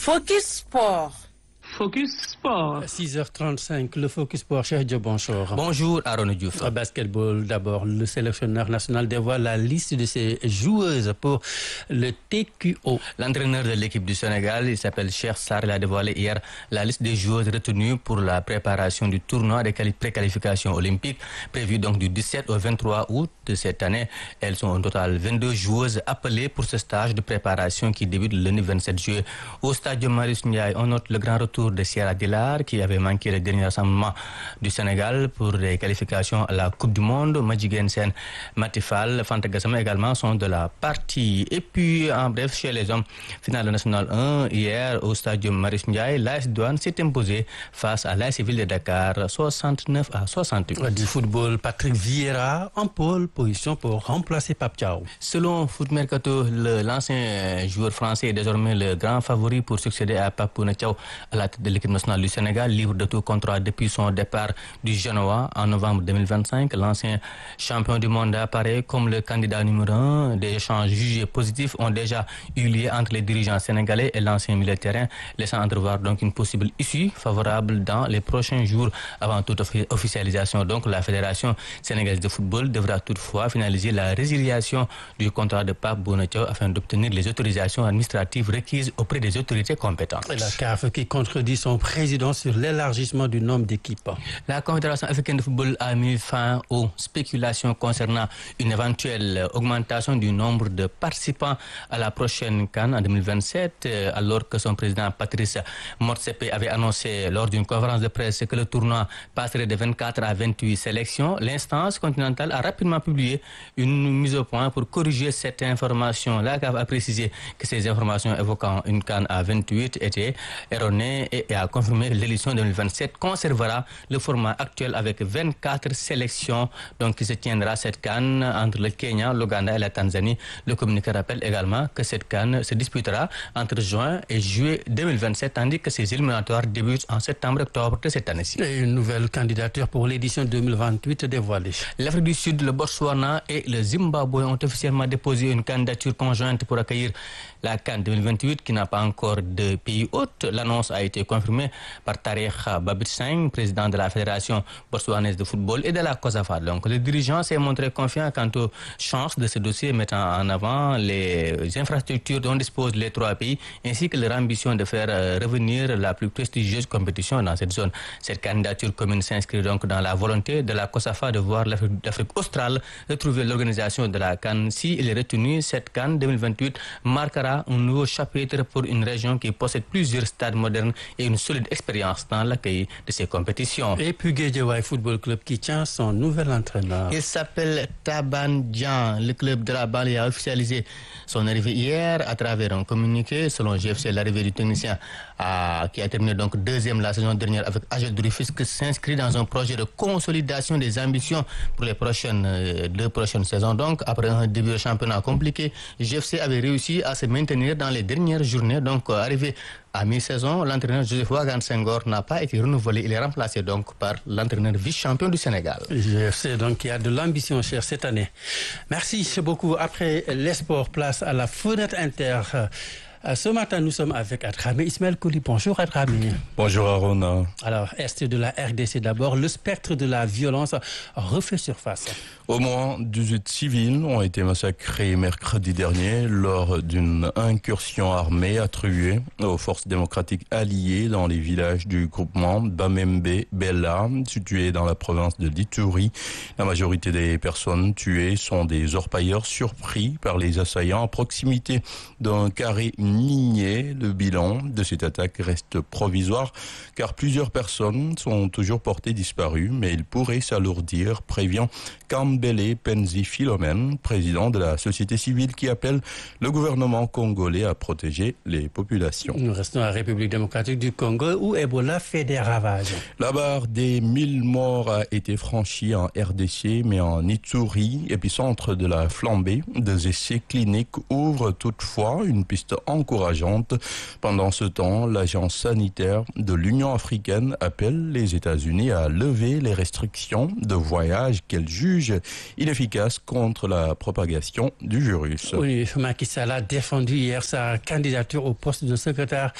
Focus Sport. Focus Sport. 6h35, le Focus Sport, Cheikh Diop, bonjour. Bonjour Aaron Diouf. Basketball d'abord, le sélectionneur national dévoile la liste de ses joueuses pour le TQO. L'entraîneur de l'équipe du Sénégal, il s'appelle Cheikh Sarr, il a dévoilé hier la liste des joueuses retenues pour la préparation du tournoi des préqualifications olympiques prévu donc du 17 au 23 août de cette année. Elles sont au total 22 joueuses appelées pour ce stage de préparation qui débute le lundi 27 juillet au stade Marius Ndiaye. On note le grand retour de Sierra Dillard qui avait manqué le dernier rassemblement du Sénégal pour les qualifications à la Coupe du Monde. Madjiguène Sène, Matifal, Fanta Gassama également sont de la partie. Et puis en bref, chez les hommes, finale nationale 1 hier au stade Marius Ndiaye, l'AS Douanes s'est imposé face à l'AS Ville de Dakar 69 à 68. Du football, Patrick Vieira en pole position pour remplacer Pape Thiaw. Selon Foot Mercato, l'ancien joueur français est désormais le grand favori pour succéder à Pape Thiaw à la tête de l'équipe nationale du Sénégal, libre de tout contrat depuis son départ du Genoa en novembre 2025. L'ancien champion du monde apparaît comme le candidat numéro 1. Des échanges jugés positifs ont déjà eu lieu entre les dirigeants sénégalais et l'ancien milieu de terrain, laissant entrevoir donc une possible issue favorable dans les prochains jours avant toute officialisation. Donc la Fédération sénégalaise de football devra toutefois finaliser la résiliation du contrat de Pape Thiaw afin d'obtenir les autorisations administratives requises auprès des autorités compétentes. Et la CAF qui contredit son président sur l'élargissement du nombre d'équipes. La Confédération africaine de football a mis fin aux spéculations concernant une éventuelle augmentation du nombre de participants à la prochaine CAN en 2027, alors que son président Patrice Motsepe avait annoncé lors d'une conférence de presse que le tournoi passerait de 24 à 28 sélections. L'instance continentale a rapidement publié une mise au point pour corriger cette information. La CAF a précisé que ces informations évoquant une CAN à 28 étaient erronées et a confirmé que l'édition 2027 conservera le format actuel avec 24 sélections donc qui se tiendra cette CAN entre le Kenya, l'Ouganda et la Tanzanie. Le communiqué rappelle également que cette CAN se disputera entre juin et juillet 2027 tandis que ces éliminatoires débutent en septembre-octobre de cette année-ci. Et une nouvelle candidature pour l'édition 2028 dévoilée. L'Afrique du Sud, le Botswana et le Zimbabwe ont officiellement déposé une candidature conjointe pour accueillir la CAN 2028 qui n'a pas encore de pays hôte. L'annonce a été confirmée par Tariq Babitsang, président de la Fédération botswanaise de football et de la COSAFA. Donc le dirigeant s'est montré confiant quant aux chances de ce dossier, mettant en avant les infrastructures dont disposent les trois pays ainsi que leur ambition de faire revenir la plus prestigieuse compétition dans cette zone. Cette candidature commune s'inscrit donc dans la volonté de la COSAFA de voir l'Afrique australe retrouver l'organisation de la CAN. Si il est retenu, cette CAN 2028 marquera un nouveau chapitre pour une région qui possède plusieurs stades modernes et une solide expérience dans l'accueil de ces compétitions. Et puis Guédiawaye Football Club qui tient son nouvel entraîneur. Il s'appelle Taban Dian. Le club de la banlieue a officialisé son arrivée hier à travers un communiqué. Selon GFC, l'arrivée du technicien qui a terminé donc deuxième la saison dernière avec AGEL du Rufisque s'inscrit dans un projet de consolidation des ambitions pour les deux prochaines saisons. Donc, après un début de championnat compliqué, GFC avait réussi à se maintenir dans les dernières journées. Donc, arrivé à mi-saison, l'entraîneur Joseph Wagan Senghor n'a pas été renouvelé. Il est remplacé donc par l'entraîneur vice-champion du Sénégal. GFC donc qui a de l'ambition, cher, cette année. Merci beaucoup. Après les sports, place à la fenêtre inter. Ce matin, nous sommes avec Adramé Ismaël Kouli. Bonjour Adramé. Bonjour Arona. Alors, est de la RDC d'abord, le spectre de la violence refait surface. Au moins 18 civils ont été massacrés mercredi dernier lors d'une incursion armée attribuée aux forces démocratiques alliées dans les villages du groupement Bamembe Bella, situé dans la province de Ituri. La majorité des personnes tuées sont des orpailleurs surpris par les assaillants à proximité d'un carré minier. Le bilan de cette attaque reste provisoire car plusieurs personnes sont toujours portées disparues, mais il pourrait s'alourdir, prévient Kambele Penzi Philomène, président de la société civile qui appelle le gouvernement congolais à protéger les populations. Nous restons à la République démocratique du Congo où Ebola fait des ravages. La barre des 1000 morts a été franchie en RDC, mais en Ituri, épicentre de la flambée. Des essais cliniques ouvrent toutefois une piste encore encourageante. Pendant ce temps, l'agence sanitaire de l'Union africaine appelle les États-Unis à lever les restrictions de voyage qu'elle juge inefficaces contre la propagation du virus. Oui, Macky Sall a défendu hier sa candidature au poste de secrétaire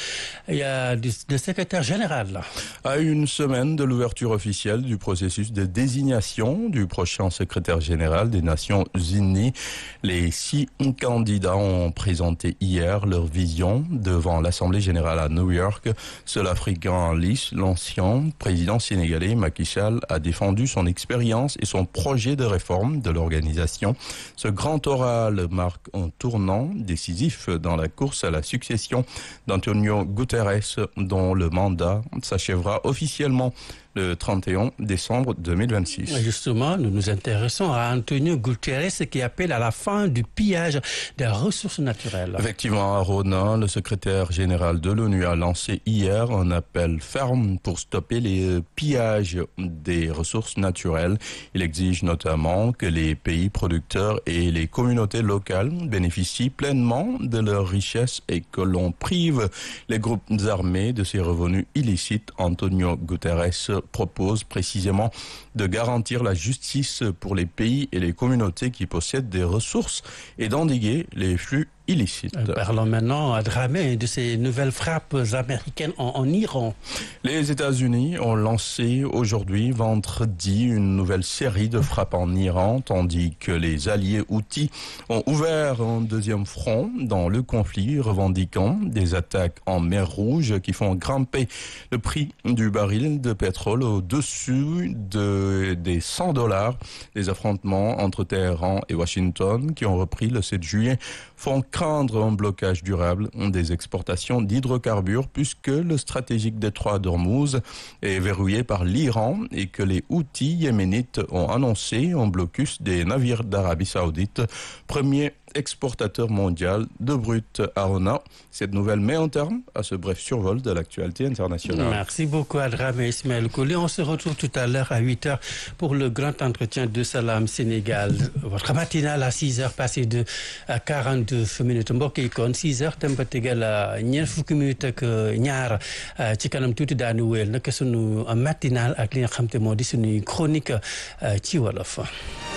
général. À une semaine de l'ouverture officielle du processus de désignation du prochain secrétaire général des Nations Unies, les 6 candidats ont présenté hier leur vision devant l'Assemblée générale à New York. Seul Africain en lice, l'ancien président sénégalais Macky Sall a défendu son expérience et son projet de réforme de l'organisation. Ce grand oral marque un tournant décisif dans la course à la succession d'Antonio Guterres, dont le mandat s'achèvera officiellement le 31 décembre 2026. Justement, nous nous intéressons à Antonio Guterres qui appelle à la fin du pillage des ressources naturelles. Effectivement, Arona, le secrétaire général de l'ONU, a lancé hier un appel ferme pour stopper les pillages des ressources naturelles. Il exige notamment que les pays producteurs et les communautés locales bénéficient pleinement de leurs richesses et que l'on prive les groupes armés de ces revenus illicites. Antonio Guterres propose précisément de garantir la justice pour les pays et les communautés qui possèdent des ressources et d'endiguer les flux illicites. Parlons maintenant à Dramé de ces nouvelles frappes américaines en Iran. Les États-Unis ont lancé aujourd'hui, vendredi, une nouvelle série de frappes en Iran, tandis que les alliés houthis ont ouvert un deuxième front dans le conflit, revendiquant des attaques en mer Rouge qui font grimper le prix du baril de pétrole au-dessus des $100. Les affrontements entre Téhéran et Washington, qui ont repris le 7 juillet, font craindre un blocage durable des exportations d'hydrocarbures puisque le stratégique détroit d'Ormuz est verrouillé par l'Iran et que les Houthis yéménites ont annoncé un blocus des navires d'Arabie Saoudite, premier exportateur mondial de brut. Arona, cette nouvelle met un terme à ce bref survol de l'actualité internationale. Merci beaucoup Adramé Ismaël Kouli. On se retrouve tout à l'heure à 8h pour le grand entretien de Salam Sénégal. Votre matinale à 6h passé de 42 minutes. mbokk yi kon 6h dem ba tegal ñeent fukki minutes ak ñaar ci kanam tuuti daanu wéyal nag sunu matinale ak li nga xam te moo di suñuy chronique ci wolof.